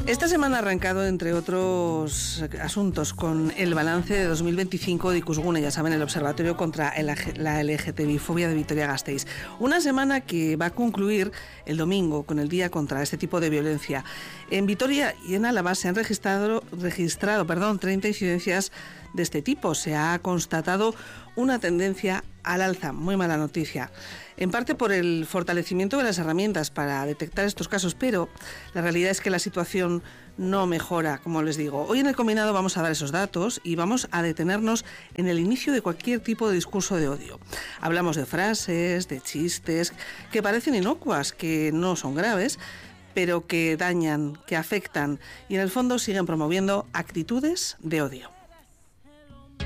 Esta semana ha arrancado, entre otros asuntos, con el balance de 2025 de Ikusgune, ya saben, el Observatorio contra la LGTBI-fobia de Vitoria-Gasteiz. Una semana que va a concluir el domingo con el Día contra este tipo de violencia. En Vitoria y en Álava se han registrado 30 incidencias de este tipo. Se ha constatado una tendencia al alza, muy mala noticia, en parte por el fortalecimiento de las herramientas para detectar estos casos, pero la realidad es que la situación no mejora, como les digo. Hoy en el combinado vamos a dar esos datos y vamos a detenernos en el inicio de cualquier tipo de discurso de odio. Hablamos de frases, de chistes, que parecen inocuas, que no son graves, pero que dañan, que afectan y en el fondo siguen promoviendo actitudes de odio.